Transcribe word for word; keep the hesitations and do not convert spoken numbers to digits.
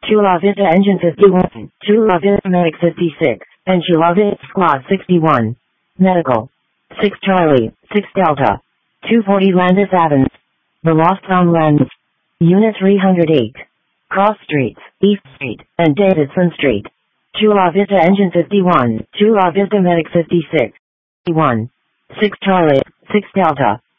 Chula Vista Engine fifty-one, Chula Vista Medic fifty-six, and Chula Vista Squad sixty-one. Medical. six Charlie, six Delta. two forty Landis Evans. The Lost Town Lands. Unit three hundred eight. Cross Streets, East Street, and Davidson Street. Chula Vista Engine fifty-one, Chula Vista Medic fifty-six. one. six Charlie, six Delta.